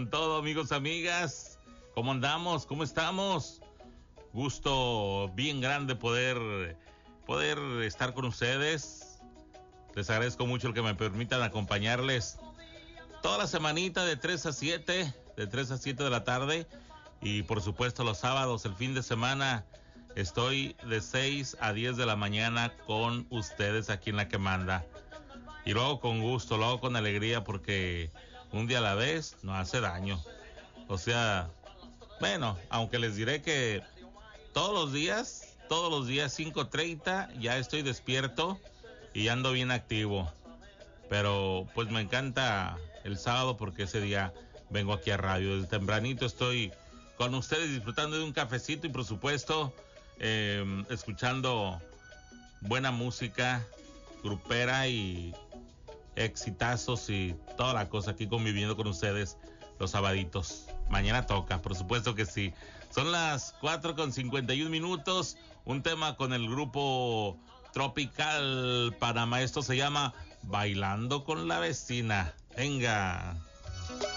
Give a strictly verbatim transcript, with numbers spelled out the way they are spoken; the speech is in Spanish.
con todo, amigos, amigas. ¿Cómo andamos? ¿Cómo estamos? Gusto bien grande poder, poder estar con ustedes. Les agradezco mucho el que me permitan acompañarles toda la semanita de tres a siete, de tres a siete de la tarde. Y por supuesto los sábados, el fin de semana, estoy de seis a diez de la mañana con ustedes aquí en La Que Manda. Y lo hago con gusto, lo hago con alegría porque un día a la vez no hace daño. O sea, bueno, aunque les diré que todos los días, todos los días cinco treinta ya estoy despierto y ando bien activo. Pero pues me encanta el sábado porque ese día vengo aquí a radio. Desde tempranito estoy con ustedes disfrutando de un cafecito y por supuesto eh, escuchando buena música grupera y exitazos y toda la cosa, aquí conviviendo con ustedes los sabaditos. Mañana toca, por supuesto que sí. Son las cuatro con cincuenta y un minutos. Un tema con el grupo Tropical Panamá. Esto se llama Bailando con la Vecina. Venga.